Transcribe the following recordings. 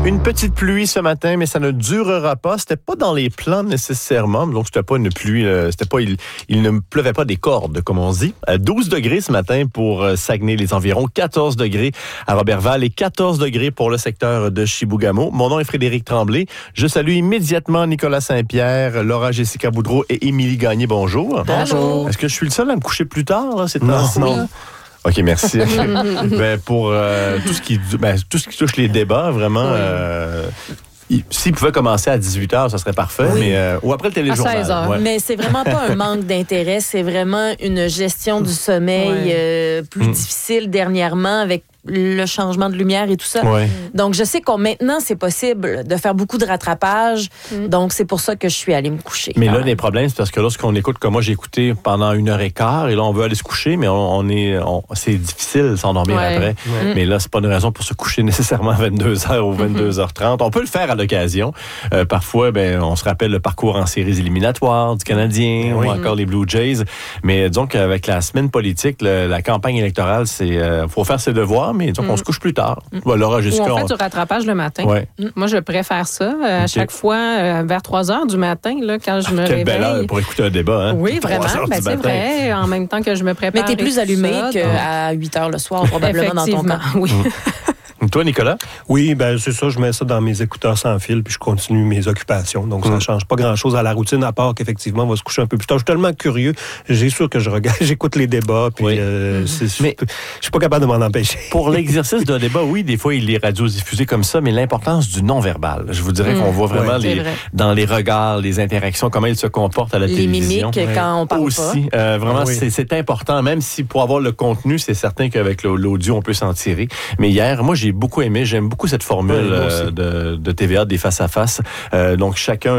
Une petite pluie ce matin, mais ça ne durera pas. C'était pas dans les plans nécessairement, donc c'était pas une pluie, il ne pleuvait pas des cordes, comme on dit. 12 degrés ce matin pour Saguenay, les environs, 14 degrés à Roberval et 14 degrés pour le secteur de Chibougamau. Mon nom est Frédéric Tremblay. Je salue immédiatement Nicolas Saint-Pierre, Laura Jessica Boudreau et Émilie Gagné. Bonjour. Bonjour. Est-ce que je suis le seul à me coucher plus tard, là, ces Non, temps-ci? non. OK, merci. Pour tout ce qui touche les débats, vraiment, s'il pouvait commencer à 18h, ça serait parfait, ou après le téléjournal. À 16h. Ouais. Mais c'est vraiment pas un manque d'intérêt, c'est vraiment une gestion du sommeil plus difficile dernièrement avec le changement de lumière et tout ça. Ouais. Donc, je sais qu'on maintenant, c'est possible de faire beaucoup de rattrapage. Donc, c'est pour ça que je suis allée me coucher. Mais là, les problèmes, c'est parce que lorsqu'on écoute, comme moi, j'ai écouté pendant 1h15, et là, on veut aller se coucher, mais c'est difficile de s'endormir après. Ouais. Mais là, c'est pas une raison pour se coucher nécessairement à 22h ou 22h30. On peut le faire à l'occasion. Parfois, on se rappelle le parcours en séries éliminatoires du Canadien ou encore les Blue Jays. Mais disons qu'avec la semaine politique, la campagne électorale, faut faire ses devoirs, mais disons qu'on se couche plus tard. Laura, Jessica, on fait du rattrapage le matin. Ouais. Moi, je préfère ça. À chaque fois, vers 3h du matin, là, quand je me réveille. Quelle belle heure pour écouter un débat. Hein? Oui, vraiment. C'est vrai. En même temps que je me prépare. Mais t'es plus allumé qu'à 8h le soir, probablement, dans ton cas. Oui. Toi, Nicolas? Oui, c'est ça. Je mets ça dans mes écouteurs sans fil puis je continue mes occupations. Donc, ça ne change pas grand-chose à la routine, à part qu'effectivement, on va se coucher un peu plus tard. Je suis tellement curieux. J'ai sûr que j'écoute les débats puis je suis pas capable de m'en empêcher. Pour l'exercice d'un débat, oui, des fois, il est radiodiffusé comme ça, mais l'importance du non-verbal. Je vous dirais qu'on voit vraiment dans les regards, les interactions, comment ils se comportent à la télévision. Les mimiques quand on parle aussi, pas. vraiment, c'est important. Même si pour avoir le contenu, c'est certain qu'avec l'audio, on peut s'en tirer. Mais hier, moi, j'aime beaucoup cette formule de TVA, des face-à-face. Donc, chaque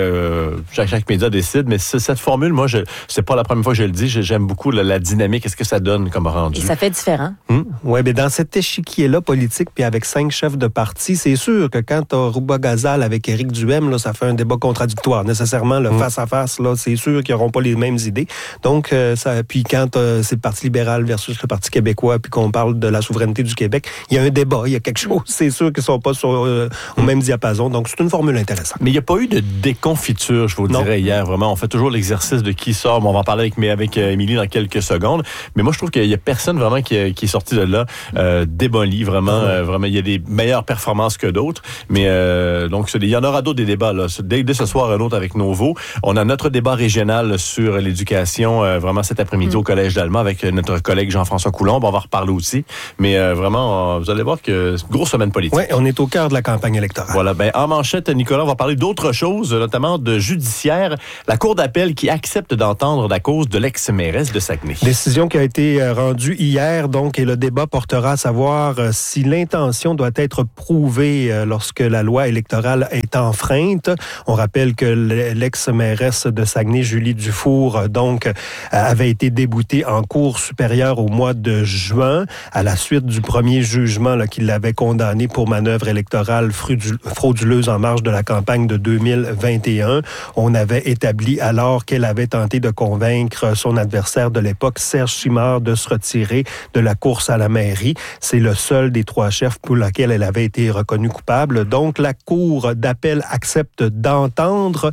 média décide, mais cette formule, moi, c'est pas la première fois que je le dis, j'aime beaucoup la dynamique, qu'est-ce que ça donne comme rendu. Et ça fait différent. Oui, mais dans cet échiquier-là politique, puis avec 5 chefs de parti, c'est sûr que quand t'as Rouba Ghazal avec Éric Duhem, là, ça fait un débat contradictoire. Nécessairement, le face-à-face, là, c'est sûr qu'ils n'auront pas les mêmes idées. Donc, puis quand c'est le Parti libéral versus le Parti québécois, puis qu'on parle de la souveraineté du Québec, il y a un débat, il y a quelque chose. C'est sûr qu'ils ne sont pas au même diapason. Donc, c'est une formule intéressante. Mais il n'y a pas eu de déconfiture, je vous dirais, hier. Vraiment, on fait toujours l'exercice de qui sort. Bon, on va en parler avec Émilie dans quelques secondes. Mais moi, je trouve qu'il n'y a personne vraiment qui est sorti de là déboli. Vraiment, il y a des meilleures performances que d'autres. Mais donc, il y en aura d'autres des débats. Là. Dès ce soir, un autre avec Novo. On a notre débat régional sur l'éducation, vraiment cet après-midi au Collège d'Allemand avec notre collègue Jean-François Coulombe. On va en reparler aussi. Mais vraiment, vous allez voir que grosse semaine politique. Oui, on est au cœur de la campagne électorale. Voilà. En manchette, Nicolas, on va parler d'autres choses, notamment de judiciaire. La Cour d'appel qui accepte d'entendre la cause de l'ex-mairesse de Saguenay. Décision qui a été rendue hier, donc, et le débat portera à savoir si l'intention doit être prouvée lorsque la loi électorale est enfreinte. On rappelle que l'ex-mairesse de Saguenay, Julie Dufour, donc, avait été déboutée en Cour supérieure au mois de juin à la suite du premier jugement là, qui l'avait condamnée pour manœuvre électorale frauduleuse en marge de la campagne de 2021. On avait établi alors qu'elle avait tenté de convaincre son adversaire de l'époque, Serge Simard, de se retirer de la course à la mairie. C'est le seul des 3 chefs pour lequel elle avait été reconnue coupable. Donc, la Cour d'appel accepte d'entendre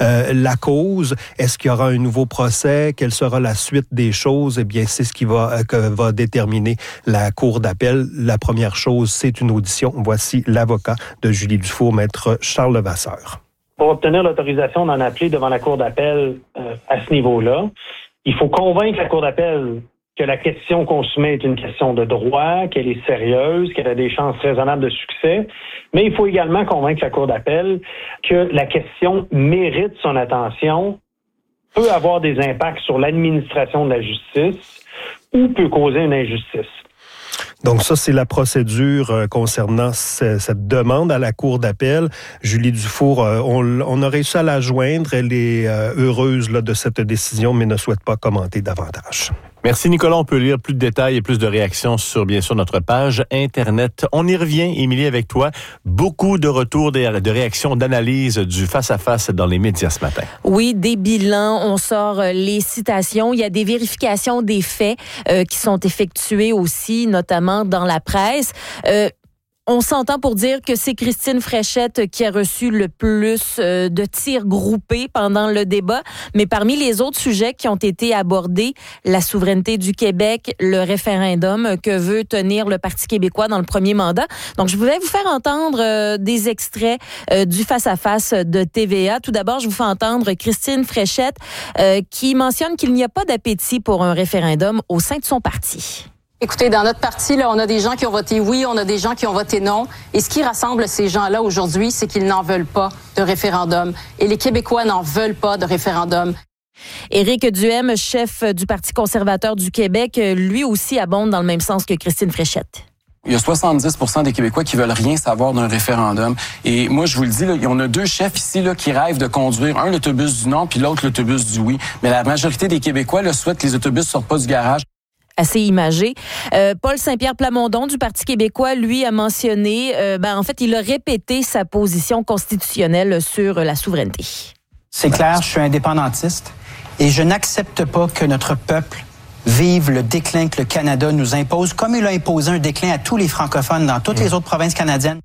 la cause. Est-ce qu'il y aura un nouveau procès? Quelle sera la suite des choses? Eh bien, c'est ce qui va déterminer la Cour d'appel. La première chose, c'est une audition. Voici l'avocat de Julie Dufour, maître Charles Levasseur. Pour obtenir l'autorisation d'en appeler devant la Cour d'appel à ce niveau-là, il faut convaincre la Cour d'appel que la question qu'on soumet est une question de droit, qu'elle est sérieuse, qu'elle a des chances raisonnables de succès, mais il faut également convaincre la Cour d'appel que la question mérite son attention, peut avoir des impacts sur l'administration de la justice ou peut causer une injustice. Donc ça, c'est la procédure concernant cette demande à la Cour d'appel. Julie Dufour, on a réussi à la joindre. Elle est heureuse là, de cette décision, mais ne souhaite pas commenter davantage. Merci Nicolas. On peut lire plus de détails et plus de réactions sur, bien sûr, notre page Internet. On y revient, Émilie, avec toi. Beaucoup de retours, de réactions, d'analyses du face-à-face dans les médias ce matin. Oui, des bilans. On sort les citations. Il y a des vérifications des faits qui sont effectuées aussi, notamment dans la presse. On s'entend pour dire que c'est Christine Fréchette qui a reçu le plus de tirs groupés pendant le débat. Mais parmi les autres sujets qui ont été abordés, la souveraineté du Québec, le référendum que veut tenir le Parti québécois dans le premier mandat. Donc, je voulais vous faire entendre des extraits du face-à-face de TVA. Tout d'abord, je vous fais entendre Christine Fréchette qui mentionne qu'il n'y a pas d'appétit pour un référendum au sein de son parti. Écoutez, dans notre parti, là, on a des gens qui ont voté oui, on a des gens qui ont voté non. Et ce qui rassemble ces gens-là aujourd'hui, c'est qu'ils n'en veulent pas de référendum. Et les Québécois n'en veulent pas de référendum. Éric Duhem, chef du Parti conservateur du Québec, lui aussi abonde dans le même sens que Christine Fréchette. Il y a 70% des Québécois qui veulent rien savoir d'un référendum. Et moi, je vous le dis, là, on a deux chefs ici là, qui rêvent de conduire un l'autobus du non puis l'autre l'autobus du oui. Mais la majorité des Québécois là, souhaitent que les autobus ne sortent pas du garage. Assez imagé. Paul Saint-Pierre Plamondon du Parti québécois, lui, a mentionné, en fait, il a répété sa position constitutionnelle sur la souveraineté. C'est clair, je suis indépendantiste et je n'accepte pas que notre peuple vive le déclin que le Canada nous impose, comme il a imposé un déclin à tous les francophones dans toutes les autres provinces canadiennes.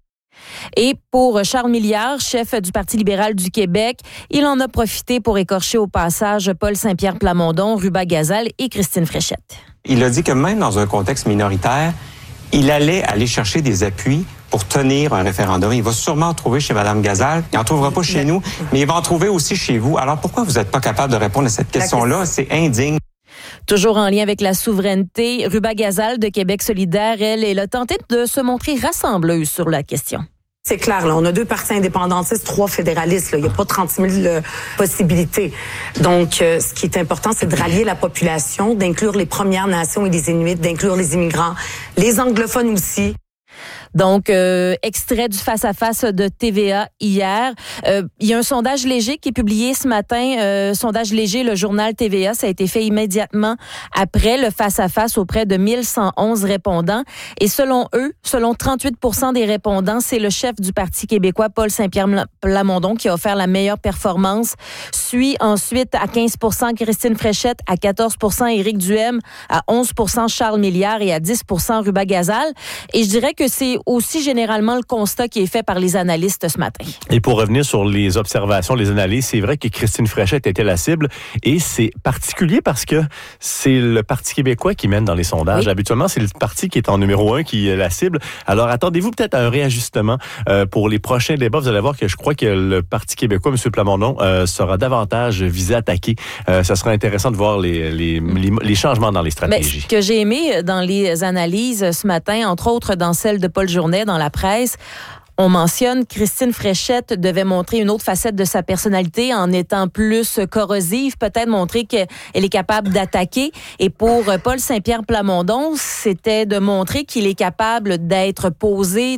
Et pour Charles Milliard, chef du Parti libéral du Québec, il en a profité pour écorcher au passage Paul Saint-Pierre Plamondon, Ruba Gazal et Christine Fréchette. Il a dit que même dans un contexte minoritaire, il allait aller chercher des appuis pour tenir un référendum. Il va sûrement en trouver chez Mme Gazal. Il n'en trouvera pas chez nous, mais il va en trouver aussi chez vous. Alors pourquoi vous n'êtes pas capable de répondre à cette question-là? C'est indigne. Toujours en lien avec la souveraineté, Ruba Gazal de Québec solidaire, elle a tenté de se montrer rassembleuse sur la question. C'est clair, là, on a 2 partis indépendantistes, 3 fédéralistes. Là. Il n'y a pas 30 000 possibilités. Donc, ce qui est important, c'est de rallier la population, d'inclure les Premières Nations et les Inuits, d'inclure les immigrants, les anglophones aussi. Donc, extrait du face-à-face de TVA hier. Il y a un sondage léger qui est publié ce matin. Sondage léger, le journal TVA, ça a été fait immédiatement après le face-à-face auprès de 1111 répondants. Et selon eux, selon 38% des répondants, c'est le chef du Parti québécois, Paul Saint-Pierre Plamondon, qui a offert la meilleure performance. Suit ensuite à 15% Christine Fréchette, à 14% Éric Duhem, à 11% Charles Milliard et à 10% Ruba Gazal. Et je dirais que c'est aussi généralement le constat qui est fait par les analystes ce matin. Et pour revenir sur les observations, les analyses, c'est vrai que Christine Fréchette était la cible et c'est particulier parce que c'est le Parti québécois qui mène dans les sondages. Oui. Habituellement, c'est le parti qui est en numéro 1 qui est la cible. Alors, attendez-vous peut-être à un réajustement pour les prochains débats. Vous allez voir que je crois que le Parti québécois, M. Plamondon, sera davantage visé, attaqué. Ça sera intéressant de voir les changements dans les stratégies. Mais ce que j'ai aimé dans les analyses ce matin, entre autres dans celle de Paul Journet dans la presse, on mentionne Christine Fréchette devait montrer une autre facette de sa personnalité en étant plus corrosive, peut-être montrer qu'elle est capable d'attaquer. Et pour Paul Saint-Pierre Plamondon, c'était de montrer qu'il est capable d'être posé,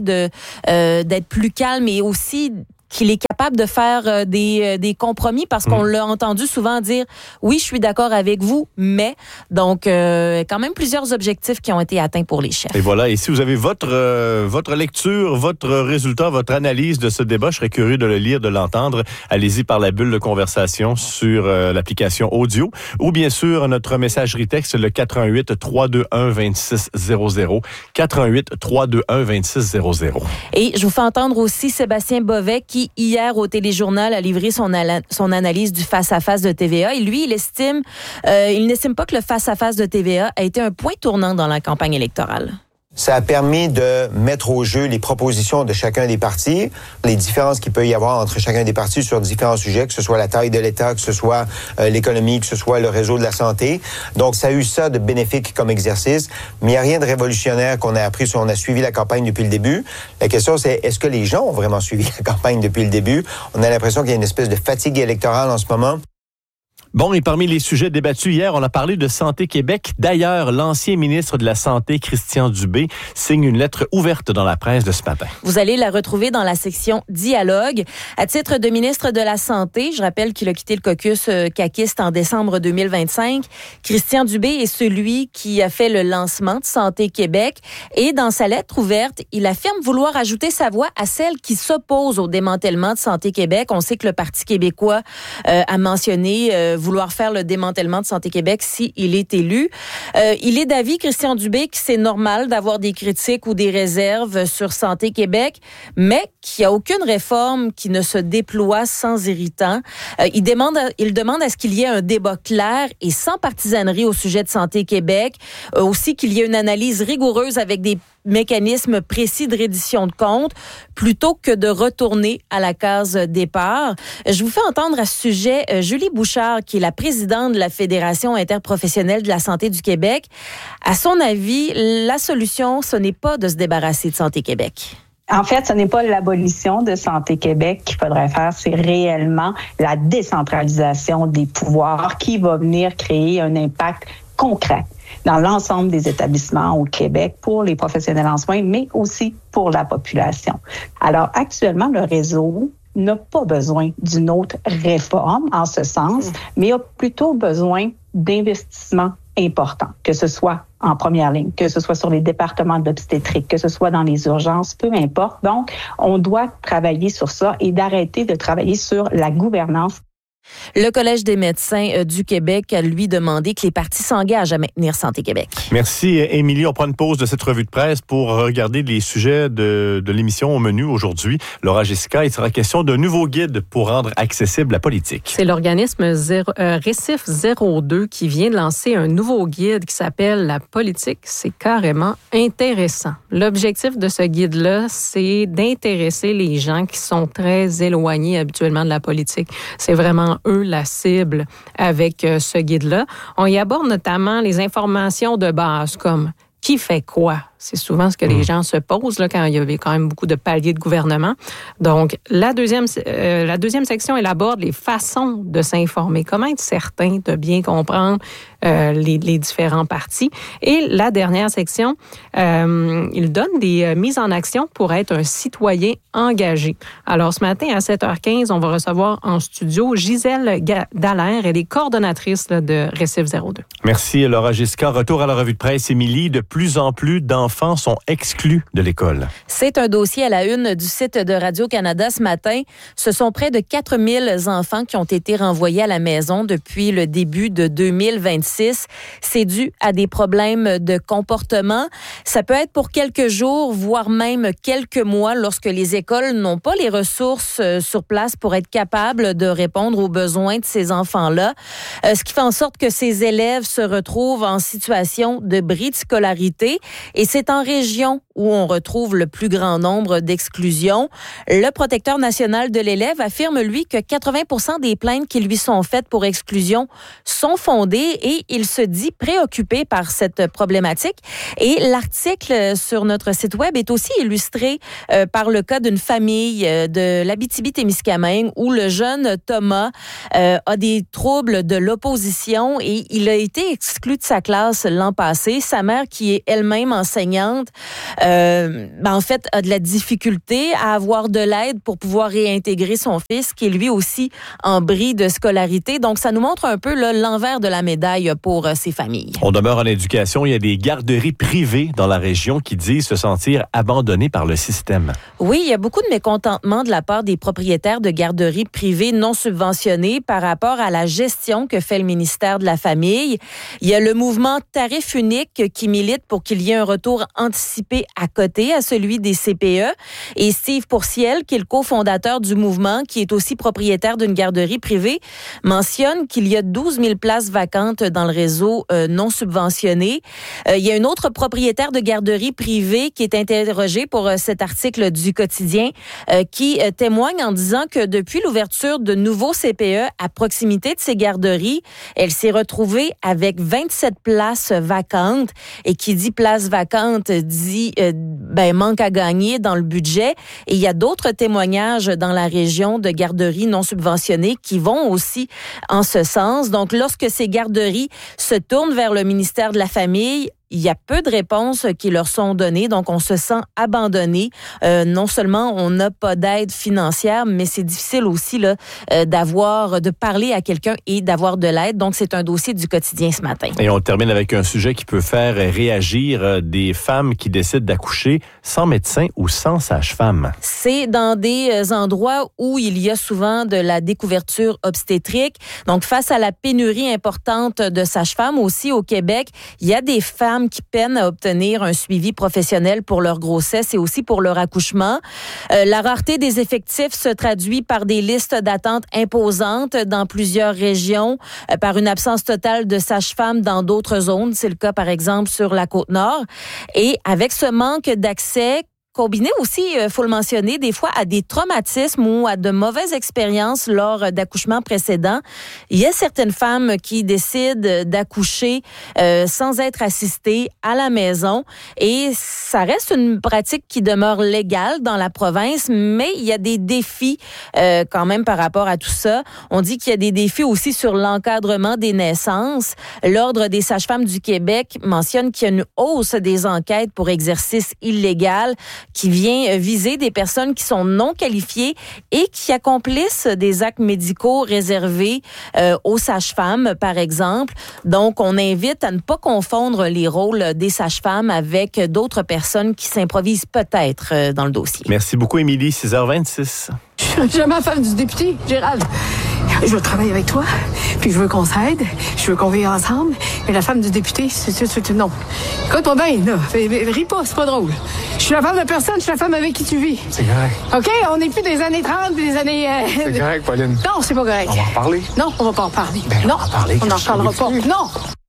d'être plus calme et aussi qu'il est capable de faire des compromis parce qu'on l'a entendu souvent dire « Oui, je suis d'accord avec vous, mais… » Donc, quand même plusieurs objectifs qui ont été atteints pour les chefs. Et voilà, et si vous avez votre lecture, votre résultat, votre analyse de ce débat, je serais curieux de le lire, de l'entendre. Allez-y par la bulle de conversation sur l'application audio ou bien sûr notre messagerie texte, le 418-321-2600. 418-321-2600. Et je vous fais entendre aussi Sébastien Bovet qui, hier, au Téléjournal, a livré son analyse du face-à-face de TVA. Et lui, il n'estime pas que le face-à-face de TVA a été un point tournant dans la campagne électorale. Ça a permis de mettre au jeu les propositions de chacun des partis, les différences qu'il peut y avoir entre chacun des partis sur différents sujets, que ce soit la taille de l'État, que ce soit l'économie, que ce soit le réseau de la santé. Donc, ça a eu ça de bénéfique comme exercice, mais il n'y a rien de révolutionnaire qu'on a appris si on a suivi la campagne depuis le début. La question, c'est est-ce que les gens ont vraiment suivi la campagne depuis le début? On a l'impression qu'il y a une espèce de fatigue électorale en ce moment. Bon, et parmi les sujets débattus hier, on a parlé de Santé Québec. D'ailleurs, l'ancien ministre de la Santé, Christian Dubé, signe une lettre ouverte dans la presse de ce matin. Vous allez la retrouver dans la section Dialogue. À titre de ministre de la Santé, je rappelle qu'il a quitté le caucus caquiste en décembre 2025. Christian Dubé est celui qui a fait le lancement de Santé Québec. Et dans sa lettre ouverte, il affirme vouloir ajouter sa voix à celle qui s'oppose au démantèlement de Santé Québec. On sait que le Parti québécois a mentionné vouloir faire le démantèlement de Santé Québec s'il est élu. Il est d'avis, Christian Dubé, que c'est normal d'avoir des critiques ou des réserves sur Santé Québec, mais qu'il n'y a aucune réforme qui ne se déploie sans irritant. Il demande à ce qu'il y ait un débat clair et sans partisanerie au sujet de Santé Québec. Aussi qu'il y ait une analyse rigoureuse avec des mécanismes précis de reddition de comptes plutôt que de retourner à la case départ. Je vous fais entendre à ce sujet Julie Bouchard, qui est la présidente de la Fédération interprofessionnelle de la santé du Québec. À son avis, la solution, ce n'est pas de se débarrasser de Santé Québec. En fait, ce n'est pas l'abolition de Santé Québec qu'il faudrait faire, c'est réellement la décentralisation des pouvoirs qui va venir créer un impact concret dans l'ensemble des établissements au Québec pour les professionnels en soins, mais aussi pour la population. Alors, actuellement, le réseau n'a pas besoin d'une autre réforme en ce sens, mais a plutôt besoin d'investissements importants, que ce soit en première ligne, que ce soit sur les départements d'obstétrique, que ce soit dans les urgences, peu importe. Donc, on doit travailler sur ça et d'arrêter de travailler sur la gouvernance. Le Collège des médecins du Québec a, lui, demandé que les partis s'engagent à maintenir Santé Québec. Merci, Émilie. On prend une pause de cette revue de presse pour regarder les sujets de l'émission au menu aujourd'hui. Laura Jessica, il sera question d'un nouveau guide pour rendre accessible la politique. C'est l'organisme Récif 02 qui vient de lancer un nouveau guide qui s'appelle La politique. C'est carrément intéressant. L'objectif de ce guide-là, c'est d'intéresser les gens qui sont très éloignés habituellement de la politique. C'est vraiment eux la cible avec ce guide-là. On y aborde notamment les informations de base comme qui fait quoi. C'est souvent ce que les gens se posent là, quand il y avait quand même beaucoup de paliers de gouvernement. Donc, la deuxième section, elle aborde les façons de s'informer. Comment être certain de bien comprendre les différents partis. Et la dernière section, il donne des mises en action pour être un citoyen engagé. Alors, ce matin, à 7h15, on va recevoir en studio Gisèle Dallaire. Elle est coordonnatrice là, de Récif 02. Merci, Laura Jessica. Retour à la revue de presse, Émilie. De plus en plus d'enfants sont exclus de l'école. C'est un dossier à la une du site de Radio-Canada ce matin. Ce sont près de 4000 enfants qui ont été renvoyés à la maison depuis le début de 2026. C'est dû à des problèmes de comportement. Ça peut être pour quelques jours, voire même quelques mois, lorsque les écoles n'ont pas les ressources sur place pour être capables de répondre aux besoins de ces enfants-là. Ce qui fait en sorte que ces élèves se retrouvent en situation de bris de scolarité. Et c'est en région où on retrouve le plus grand nombre d'exclusions. Le protecteur national de l'élève affirme, lui, que 80% des plaintes qui lui sont faites pour exclusion sont fondées et il se dit préoccupé par cette problématique. Et l'article sur notre site web est aussi illustré par le cas d'une famille de l'Abitibi-Témiscamingue où le jeune Thomas a des troubles de l'opposition et il a été exclu de sa classe l'an passé. Sa mère, qui est elle-même enseignante, en fait, a de la difficulté à avoir de l'aide pour pouvoir réintégrer son fils, qui est lui aussi en bris de scolarité. Donc, ça nous montre un peu là, l'envers de la médaille pour ces familles. On demeure en éducation. Il y a des garderies privées dans la région qui disent se sentir abandonnées par le système. Oui, il y a beaucoup de mécontentement de la part des propriétaires de garderies privées non subventionnées par rapport à la gestion que fait le ministère de la Famille. Il y a le mouvement Tarif unique qui milite pour qu'il y ait un retour anticipé à côté à celui des CPE. Et Steve Pourciel, qui est le cofondateur du mouvement, qui est aussi propriétaire d'une garderie privée, mentionne qu'il y a 12 000 places vacantes dans le réseau non subventionné. Il y a un autre propriétaire de garderie privée qui est interrogé pour cet article du Quotidien qui témoigne en disant que depuis l'ouverture de nouveaux CPE à proximité de ces garderies, elle s'est retrouvée avec 27 places vacantes. Et qui dit place vacante dit manque à gagner dans le budget. Et il y a d'autres témoignages dans la région de garderies non subventionnées qui vont aussi en ce sens. Donc, lorsque ces garderies se tournent vers le ministère de la Famille, il y a peu de réponses qui leur sont données, donc on se sent abandonné. Non seulement on n'a pas d'aide financière, mais c'est difficile aussi là, de parler à quelqu'un et d'avoir de l'aide. Donc, c'est un dossier du quotidien ce matin. Et on termine avec un sujet qui peut faire réagir des femmes qui décident d'accoucher sans médecin ou sans sage-femme. C'est dans des endroits où il y a souvent de la découverture obstétrique. Donc, face à la pénurie importante de sages-femmes aussi au Québec, il y a des femmes qui peinent à obtenir un suivi professionnel pour leur grossesse et aussi pour leur accouchement. La rareté des effectifs se traduit par des listes d'attente imposantes dans plusieurs régions, par une absence totale de sages-femmes dans d'autres zones. C'est le cas, par exemple, sur la Côte-Nord. Et avec ce manque d'accès, combiné aussi, faut le mentionner, des fois à des traumatismes ou à de mauvaises expériences lors d'accouchements précédents. Il y a certaines femmes qui décident d'accoucher sans être assistées à la maison et ça reste une pratique qui demeure légale dans la province, mais il y a des défis quand même par rapport à tout ça. On dit qu'il y a des défis aussi sur l'encadrement des naissances. L'Ordre des sages-femmes du Québec mentionne qu'il y a une hausse des enquêtes pour exercice illégal qui vient viser des personnes qui sont non qualifiées et qui accomplissent des actes médicaux réservés aux sages-femmes, par exemple. Donc, on invite à ne pas confondre les rôles des sages-femmes avec d'autres personnes qui s'improvisent peut-être dans le dossier. Merci beaucoup, Émilie. 6h26. Je suis jamais femme du député, Gérald. Je veux travailler avec toi, puis je veux qu'on s'aide, je veux qu'on vive ensemble. Mais la femme du député, c'est non. Écoute-moi bien, là. Ris pas, c'est pas drôle. Je suis la femme de personne, je suis la femme avec qui tu vis. C'est correct. OK? On n'est plus des années 30 puis des années... C'est correct, Pauline. Non, c'est pas correct. On va en parler. Non, on va pas en parler. Ben, non, on va en parler. On n'en parlera pas. Non!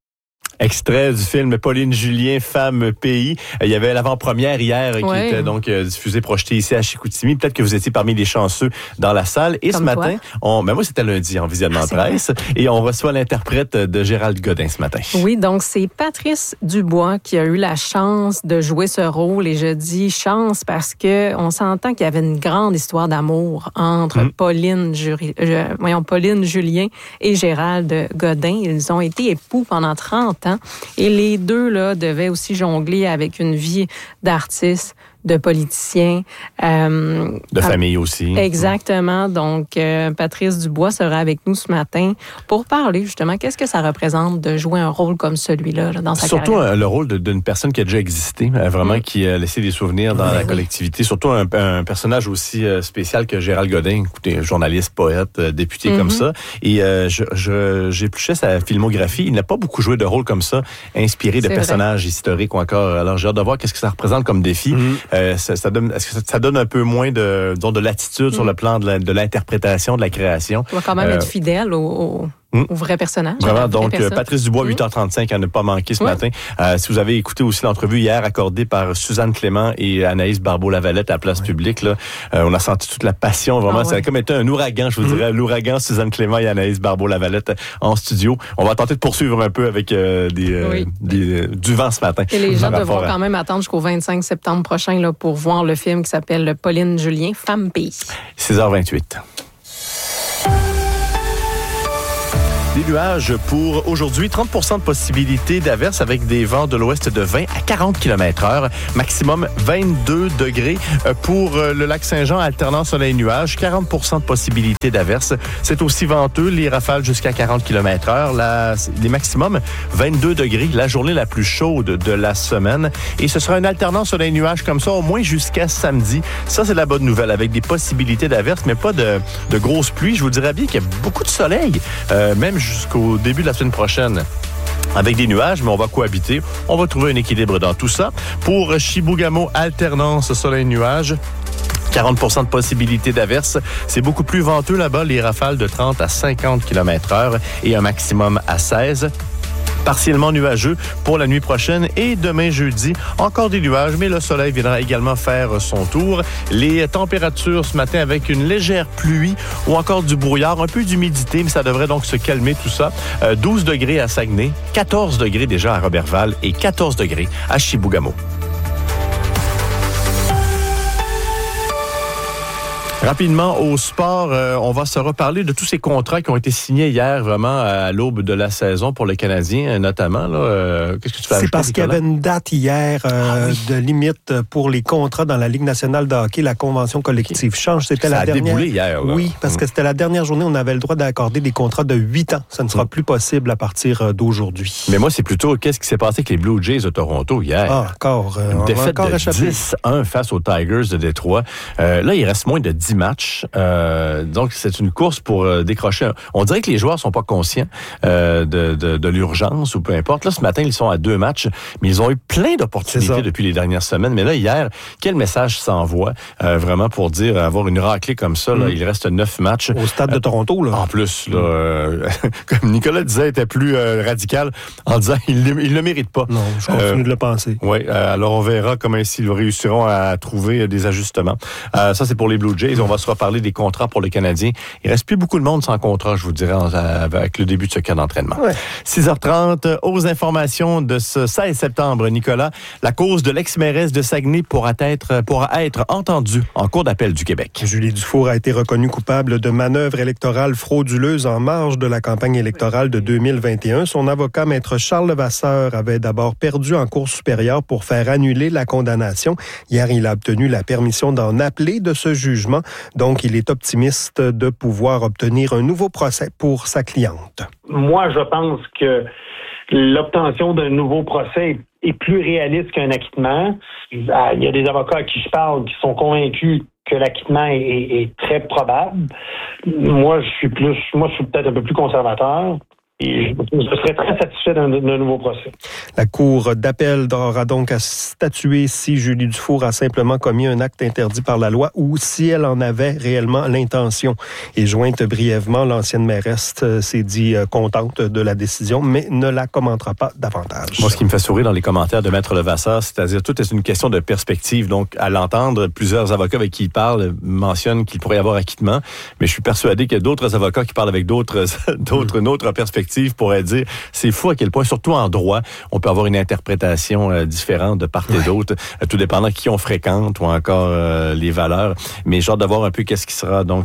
Extrait du film Pauline Julien, Femme Pays. Il y avait l'avant-première hier qui était donc diffusée, projetée ici à Chicoutimi. Peut-être que vous étiez parmi les chanceux dans la salle. Et comme ce matin, moi c'était lundi en visionnement presse, et on reçoit l'interprète de Gérald Godin ce matin. Oui, donc c'est Patrice Dubois qui a eu la chance de jouer ce rôle. Et je dis chance parce que on s'entend qu'il y avait une grande histoire d'amour entre Pauline Julien et Gérald Godin. Ils ont été époux pendant 30 ans. Et les deux là devaient aussi jongler avec une vie d'artiste, de politicien. De famille aussi. Exactement. Donc, Patrice Dubois sera avec nous ce matin pour parler justement qu'est-ce que ça représente de jouer un rôle comme celui-là là, dans sa carrière. Surtout le rôle d'une personne qui a déjà existé, vraiment qui a laissé des souvenirs dans la collectivité. Surtout un personnage aussi spécial que Gérald Godin, écoutez, journaliste, poète, député comme ça. Et j'épluchais sa filmographie. Il n'a pas beaucoup joué de rôles comme ça, inspiré de personnages historiques ou encore. Alors, j'ai hâte de voir qu'est-ce que ça représente comme défi. Est-ce que ça donne un peu moins de latitude sur le plan de l'interprétation, de la création? Tu vas quand même être fidèle au vrai personnage. Vraiment, donc Patrice Dubois, 8h35, à ne pas manquer ce matin. Si vous avez écouté aussi l'entrevue hier accordée par Suzanne Clément et Anaïs Barbeau-Lavalette à la place publique, là, on a senti toute la passion, vraiment. Ça a comme été un ouragan, je vous dirais, l'ouragan Suzanne Clément et Anaïs Barbeau-Lavalette en studio. On va tenter de poursuivre un peu avec du vent ce matin. Et les gens devront quand même attendre jusqu'au 25 septembre prochain là, pour voir le film qui s'appelle Pauline Julien, Femme Pays. 6h28. Des nuages pour aujourd'hui. 30% de possibilité d'averse avec des vents de l'ouest de 20 à 40 km/h. Maximum 22 degrés pour le lac Saint-Jean, alternant soleil-nuage. 40% de possibilité d'averse. C'est aussi venteux. Les rafales jusqu'à 40 km/h. Les maximums 22 degrés. La journée la plus chaude de la semaine. Et ce sera un alternant soleil-nuage comme ça, au moins jusqu'à samedi. Ça, c'est la bonne nouvelle, avec des possibilités d'averse, mais pas de grosses pluies. Je vous dirais bien qu'il y a beaucoup de soleil, même jusqu'au début de la semaine prochaine. Avec des nuages, mais on va cohabiter. On va trouver un équilibre dans tout ça. Pour Chibougamau, alternance soleil-nuage. 40% de possibilité d'averse. C'est beaucoup plus venteux là-bas. Les rafales de 30 à 50 km/h et un maximum à 16. Partiellement nuageux pour la nuit prochaine et demain jeudi. Encore des nuages, mais le soleil viendra également faire son tour. Les températures ce matin avec une légère pluie ou encore du brouillard, un peu d'humidité, mais ça devrait donc se calmer tout ça. 12 degrés à Saguenay, 14 degrés déjà à Roberval et 14 degrés à Chibougamau. Rapidement, au sport, on va se reparler de tous ces contrats qui ont été signés hier, vraiment, à l'aube de la saison pour les Canadiens, notamment. Là, qu'est-ce que tu fais? C'est parce qu'il y avait une date hier de limite pour les contrats dans la Ligue nationale de hockey. La convention collective change. C'était ça la dernière. Ça a déboulé hier. Là. Oui, parce que c'était la dernière journée. On avait le droit d'accorder des contrats de 8 ans. Ça ne sera plus possible à partir d'aujourd'hui. Mais moi, c'est plutôt qu'est-ce qui s'est passé avec les Blue Jays de Toronto hier? Encore. Une défaite de 10-1 face aux Tigers de Détroit. Là, il reste moins de 10 matchs. Donc, c'est une course pour décrocher. On dirait que les joueurs sont pas conscients de l'urgence ou peu importe. Là, ce matin, ils sont à 2 matchs, mais ils ont eu plein d'opportunités depuis les dernières semaines. Mais là, hier, quel message s'envoie vraiment pour dire avoir une raclée comme ça? Là, il reste 9 matchs. Au stade de Toronto, là. En plus, là, comme Nicolas disait, était plus radical en disant il le mérite pas. Non, je continue de le penser. Oui, alors on verra comment ils réussiront à trouver des ajustements. Ça, c'est pour les Blue Jays. On va se reparler des contrats pour les Canadiens. Il reste plus beaucoup de monde sans contrat, je vous dirais, avec le début de ce camp d'entraînement. Ouais. 6h30, aux informations de ce 16 septembre, Nicolas, la cause de l'ex-mairesse de Saguenay pourra être entendue en cour d'appel du Québec. Julie Dufour a été reconnue coupable de manœuvres électorales frauduleuses en marge de la campagne électorale de 2021. Son avocat, maître Charles Levasseur, avait d'abord perdu en cour supérieure pour faire annuler la condamnation. Hier, il a obtenu la permission d'en appeler de ce jugement. Donc, il est optimiste de pouvoir obtenir un nouveau procès pour sa cliente. Moi, je pense que l'obtention d'un nouveau procès est plus réaliste qu'un acquittement. Il y a des avocats à qui je parle qui sont convaincus que l'acquittement est très probable. Moi, je suis peut-être un peu plus conservateur. Et je serais très satisfait d'un nouveau procès. La Cour d'appel aura donc à statuer si Julie Dufour a simplement commis un acte interdit par la loi ou si elle en avait réellement l'intention. Et jointe brièvement, l'ancienne mairesse s'est dit contente de la décision, mais ne la commentera pas davantage. Moi, ce qui me fait sourire dans les commentaires de Maître Levasseur, c'est-à-dire tout est une question de perspective. Donc, à l'entendre, plusieurs avocats avec qui il parle mentionnent qu'il pourrait y avoir acquittement, mais je suis persuadé qu'il y a d'autres avocats qui parlent avec d'autres perspectives pourrait dire, c'est fou à quel point, surtout en droit, on peut avoir une interprétation différente de part et d'autre, tout dépendant qui on fréquente ou encore les valeurs. Mais j'ai hâte de voir un peu qu'est-ce qui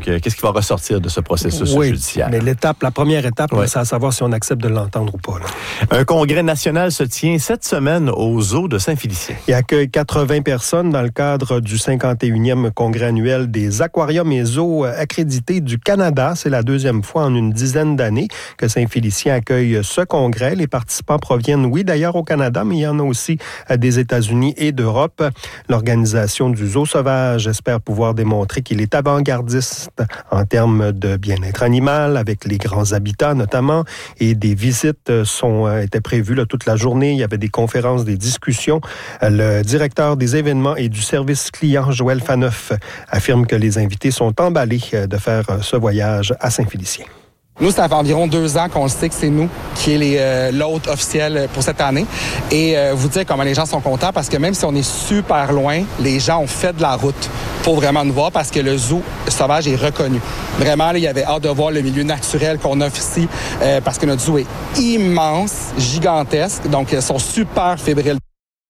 va ressortir de ce processus judiciaire. Mais la première étape, c'est à savoir si on accepte de l'entendre ou pas. Là. Un congrès national se tient cette semaine au Zoo de Saint-Félicien. Il accueille 80 personnes dans le cadre du 51e congrès annuel des aquariums et zoos accrédités du Canada. C'est la deuxième fois en une dizaine d'années que Saint-Félicien accueille ce congrès. Les participants proviennent, oui, d'ailleurs au Canada, mais il y en a aussi des États-Unis et d'Europe. L'organisation du Zoo sauvage espère pouvoir démontrer qu'il est avant-gardiste en termes de bien-être animal, avec les grands habitats notamment, et des visites étaient prévues toute la journée. Il y avait des conférences, des discussions. Le directeur des événements et du service client, Joël Faneuf, affirme que les invités sont emballés de faire ce voyage à Saint-Félicien. Nous, ça fait environ 2 ans qu'on le sait que c'est nous qui est l'hôte officiel pour cette année. Et vous dire comment les gens sont contents parce que même si on est super loin, les gens ont fait de la route pour vraiment nous voir parce que le zoo sauvage est reconnu. Vraiment, là, il y avait hâte de voir le milieu naturel qu'on offre ici parce que notre zoo est immense, gigantesque. Donc, ils sont super fébriles.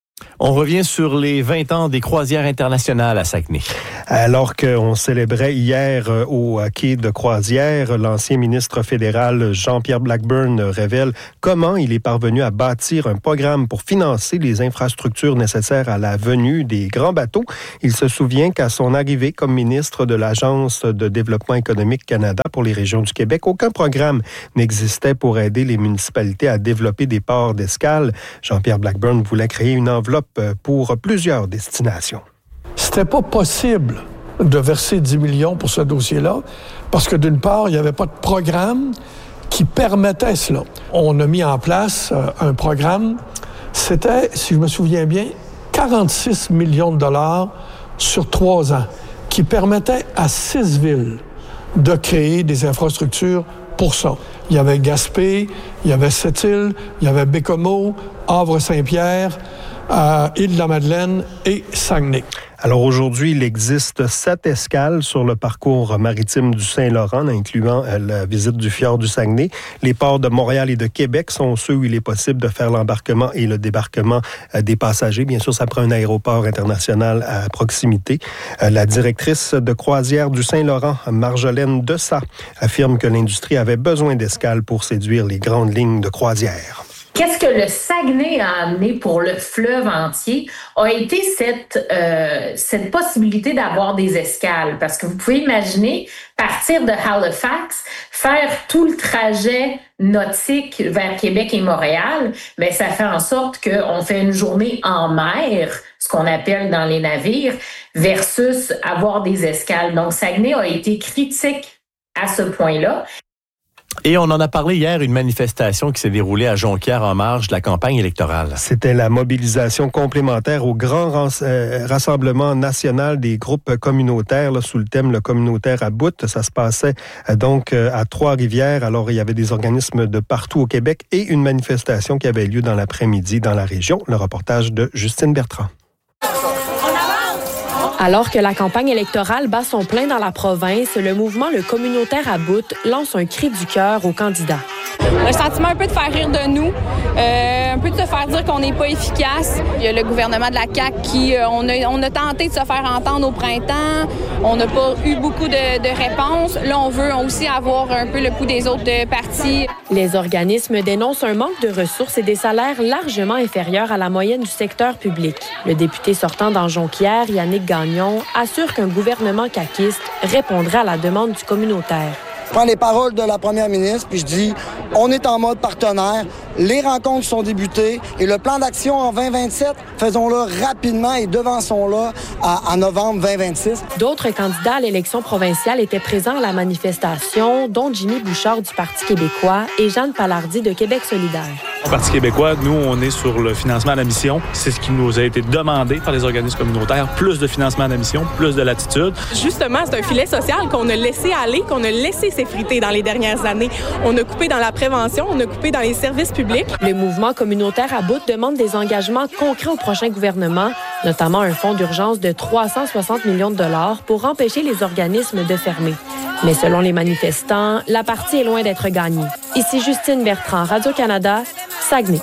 On revient sur les 20 ans des croisières internationales à Saguenay. Alors qu'on célébrait hier au quai de croisière, l'ancien ministre fédéral Jean-Pierre Blackburn révèle comment il est parvenu à bâtir un programme pour financer les infrastructures nécessaires à la venue des grands bateaux. Il se souvient qu'à son arrivée comme ministre de l'Agence de développement économique Canada pour les régions du Québec, aucun programme n'existait pour aider les municipalités à développer des ports d'escale. Jean-Pierre Blackburn voulait créer une enveloppe pour plusieurs destinations. C'était pas possible de verser 10 millions pour ce dossier-là, parce que d'une part, il n'y avait pas de programme qui permettait cela. On a mis en place un programme, c'était, si je me souviens bien, 46 millions de dollars sur 3 ans, qui permettait à 6 villes de créer des infrastructures pour ça. Il y avait Gaspé, il y avait Sept-Îles, il y avait Bécomo, Havre-Saint-Pierre, Île-de-la-Madeleine et Saguenay. Alors aujourd'hui, il existe 7 escales sur le parcours maritime du Saint-Laurent, incluant la visite du fjord du Saguenay. Les ports de Montréal et de Québec sont ceux où il est possible de faire l'embarquement et le débarquement des passagers. Bien sûr, ça prend un aéroport international à proximité. La directrice de croisière du Saint-Laurent, Marjolaine Dessat, affirme que l'industrie avait besoin d'escales pour séduire les grandes lignes de croisière. Qu'est-ce que le Saguenay a amené pour le fleuve entier a été cette possibilité d'avoir des escales. Parce que vous pouvez imaginer partir de Halifax, faire tout le trajet nautique vers Québec et Montréal, bien, ça fait en sorte qu'on fait une journée en mer, ce qu'on appelle dans les navires, versus avoir des escales. Donc, Saguenay a été critique à ce point-là. Et on en a parlé hier, une manifestation qui s'est déroulée à Jonquière en marge de la campagne électorale. C'était la mobilisation complémentaire au grand rassemblement national des groupes communautaires là, sous le thème Le communautaire à bout. Ça se passait donc à Trois-Rivières. Alors, il y avait des organismes de partout au Québec et une manifestation qui avait lieu dans l'après-midi dans la région. Le reportage de Justine Bertrand. Alors que la campagne électorale bat son plein dans la province, le mouvement Le communautaire à bout lance un cri du cœur aux candidats. Le sentiment un peu de faire rire de nous, un peu de se faire dire qu'on n'est pas efficace. Il y a le gouvernement de la CAQ qui, on a tenté de se faire entendre au printemps. On n'a pas eu beaucoup de réponses. Là, on veut aussi avoir un peu le pouls des autres partis. Les organismes dénoncent un manque de ressources et des salaires largement inférieurs à la moyenne du secteur public. Le député sortant dans Jonquière, Yannick Gagnon, assure qu'un gouvernement caquiste répondrait à la demande du communautaire. Je prends les paroles de la première ministre, puis je dis, on est en mode partenaire, les rencontres sont débutées, et le plan d'action en 2027, faisons-le rapidement et devançons-le en novembre 2026. D'autres candidats à l'élection provinciale étaient présents à la manifestation, dont Jimmy Bouchard du Parti québécois et Jeanne Palardy de Québec solidaire. Au Parti québécois, nous, on est sur le financement à la mission. C'est ce qui nous a été demandé par les organismes communautaires. Plus de financement à la mission, plus de latitude. Justement, c'est un filet social qu'on a laissé aller, qu'on a laissé s'effriter dans les dernières années. On a coupé dans la prévention, on a coupé dans les services publics. Le mouvement communautaire à bout demande des engagements concrets au prochain gouvernement, notamment un fonds d'urgence de 360 millions de dollars pour empêcher les organismes de fermer. Mais selon les manifestants, la partie est loin d'être gagnée. Ici Justine Bertrand, Radio-Canada, Saguenay.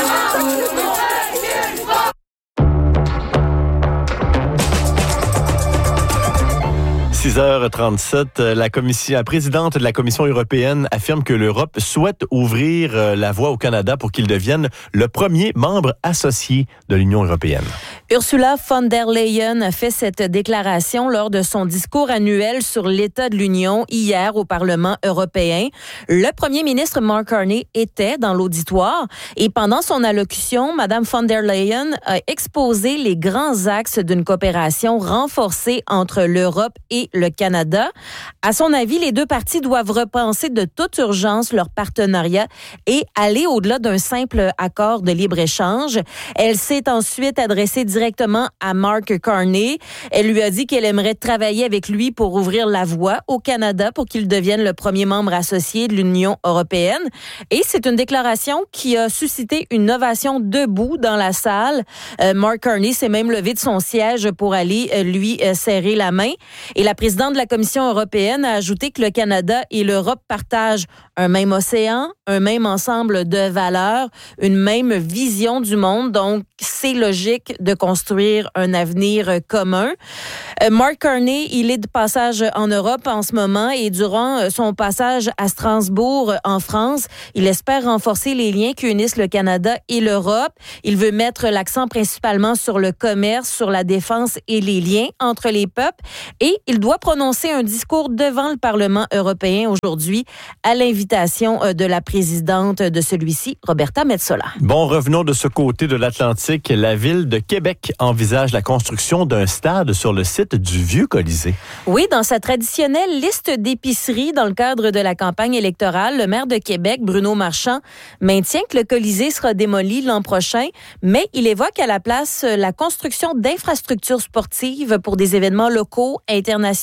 6h37, la présidente de la Commission européenne affirme que l'Europe souhaite ouvrir la voie au Canada pour qu'il devienne le premier membre associé de l'Union européenne. Ursula von der Leyen a fait cette déclaration lors de son discours annuel sur l'état de l'Union hier au Parlement européen. Le premier ministre Mark Carney était dans l'auditoire et pendant son allocution, Mme von der Leyen a exposé les grands axes d'une coopération renforcée entre l'Europe et le Canada. À son avis, les deux parties doivent repenser de toute urgence leur partenariat et aller au-delà d'un simple accord de libre-échange. Elle s'est ensuite adressée directement à Mark Carney. Elle lui a dit qu'elle aimerait travailler avec lui pour ouvrir la voie au Canada pour qu'il devienne le premier membre associé de l'Union européenne. Et c'est une déclaration qui a suscité une ovation debout dans la salle. Mark Carney s'est même levé de son siège pour aller lui serrer la main. Et la présidente de la Commission européenne a ajouté que le Canada et l'Europe partagent un même océan, un même ensemble de valeurs, une même vision du monde. Donc, c'est logique de construire un avenir commun. Mark Carney, il est de passage en Europe en ce moment et durant son passage à Strasbourg, en France, il espère renforcer les liens qui unissent le Canada et l'Europe. Il veut mettre l'accent principalement sur le commerce, sur la défense et les liens entre les peuples. Et il doit prononcer un discours devant le Parlement européen aujourd'hui à l'invitation de la présidente de celui-ci, Roberta Metsola. Bon, revenons de ce côté de l'Atlantique. La ville de Québec envisage la construction d'un stade sur le site du Vieux Colisée. Oui, dans sa traditionnelle liste d'épiceries dans le cadre de la campagne électorale, le maire de Québec, Bruno Marchand, maintient que le Colisée sera démoli l'an prochain, mais il évoque à la place la construction d'infrastructures sportives pour des événements locaux, internationaux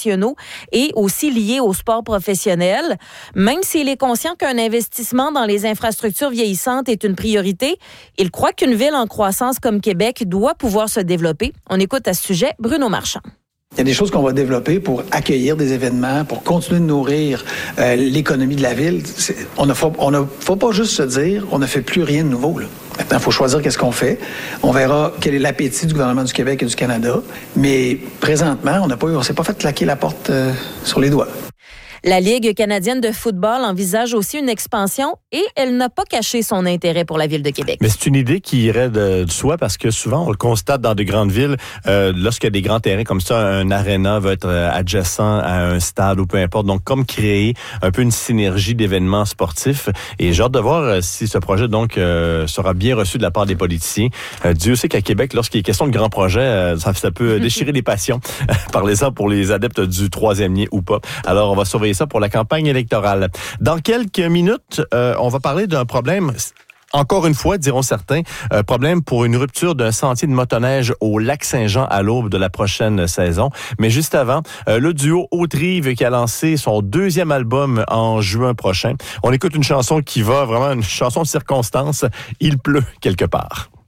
nationaux et aussi liés au sport professionnel. Même s'il est conscient qu'un investissement dans les infrastructures vieillissantes est une priorité, il croit qu'une ville en croissance comme Québec doit pouvoir se développer. On écoute à ce sujet Bruno Marchand. Il y a des choses qu'on va développer pour accueillir des événements, pour continuer de nourrir l'économie de la ville. On ne faut pas juste se dire on ne fait plus rien de nouveau. Là. Maintenant, il faut choisir qu'est-ce qu'on fait. On verra quel est l'appétit du gouvernement du Québec et du Canada. Mais présentement, on s'est pas fait claquer la porte sur les doigts. La Ligue canadienne de football envisage aussi une expansion et elle n'a pas caché son intérêt pour la ville de Québec. Mais c'est une idée qui irait de soi parce que souvent, on le constate dans de grandes villes, lorsqu'il y a des grands terrains comme ça, un aréna va être adjacent à un stade ou peu importe. Donc, comme créer un peu une synergie d'événements sportifs. Et j'ai hâte de voir si ce projet donc sera bien reçu de la part des politiciens. Dieu sait qu'à Québec, lorsqu'il est question de grands projets, ça peut déchirer les passions. Parlez-en pour les adeptes du troisième lien ou pas. Alors, on va surveiller ça pour la campagne électorale. Dans quelques minutes, on va parler d'un problème, encore une fois, diront certains, problème pour une rupture d'un sentier de motoneige au Lac-Saint-Jean à l'aube de la prochaine saison. Mais juste avant, le duo Autrive qui a lancé son 2e album en juin prochain. On écoute une chanson qui va vraiment, une chanson de circonstance, Il pleut quelque part.